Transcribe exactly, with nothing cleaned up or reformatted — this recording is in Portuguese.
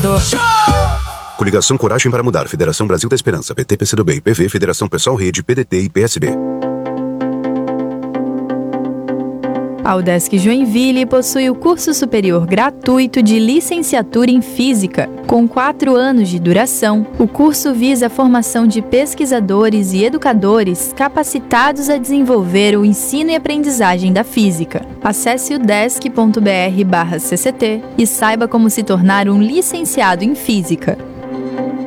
pesquisador. Coligação Coragem para Mudar, Federação Brasil da Esperança, P T, P C do B, P V, Federação Pessoal Rede, P D T e P S B. A UDESC Joinville possui o curso superior gratuito de licenciatura em Física. Com quatro anos de duração, o curso visa a formação de pesquisadores e educadores capacitados a desenvolver o ensino e aprendizagem da física. Acesse udesc ponto br barra C C T e saiba como se tornar um licenciado em Física.